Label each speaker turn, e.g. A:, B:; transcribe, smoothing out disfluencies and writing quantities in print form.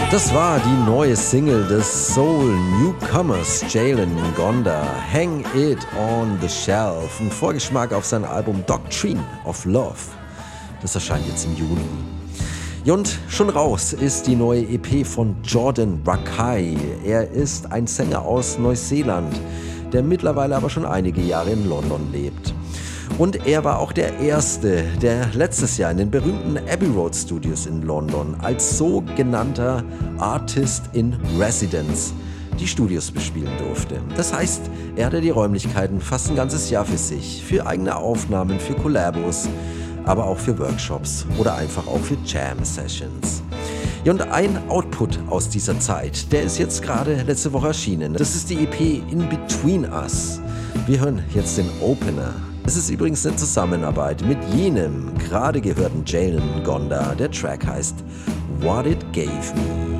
A: Das war die neue Single des Soul Newcomers Jalen Ngonda, Hang It on the Shelf, ein Vorgeschmack auf sein Album Doctrine of Love. Das erscheint jetzt im Juni. Und schon raus ist die neue EP von Jordan Rakei. Er ist ein Sänger aus Neuseeland, der mittlerweile aber schon einige Jahre in London lebt. Und er war auch der Erste, der letztes Jahr in den berühmten Abbey Road Studios in London als sogenannter Artist in Residence die Studios bespielen durfte. Das heißt, er hatte die Räumlichkeiten fast ein ganzes Jahr für sich, für eigene Aufnahmen, für Collabos, aber auch für Workshops oder einfach auch für Jam-Sessions. Ja, und ein Output aus dieser Zeit, der ist jetzt gerade letzte Woche erschienen. Das ist die EP In Between Us. Wir hören jetzt den Opener. Es ist übrigens eine Zusammenarbeit mit jenem gerade gehörten Jalen Ngonda. Der Track heißt What It Gave Me.